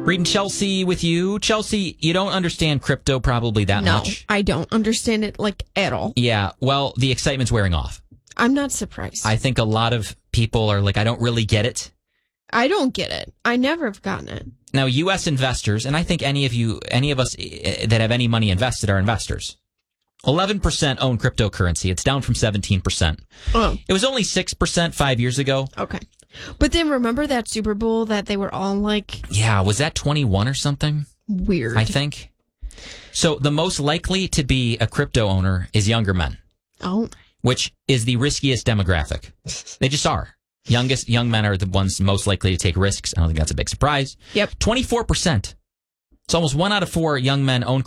Reading Chelsea with you. Chelsea, you don't understand crypto probably that much. No, I don't understand it at all. Yeah, well, the excitement's wearing off. I'm not surprised. I think a lot of people are like, I don't really get it. I don't get it. I never have gotten it. Now, U.S. investors, and I think any of us that have any money invested are investors. 11% own cryptocurrency. It's down from 17%. Oh. It was only 6% 5 years ago. Okay. But then remember that Super Bowl that they were all like... Yeah, was that 21 or something? Weird. I think. So the most likely to be a crypto owner is younger men. Oh. Which is the riskiest demographic. They just are. Young men are the ones most likely to take risks. I don't think that's a big surprise. Yep. 24%. It's almost 1 out of 4 young men own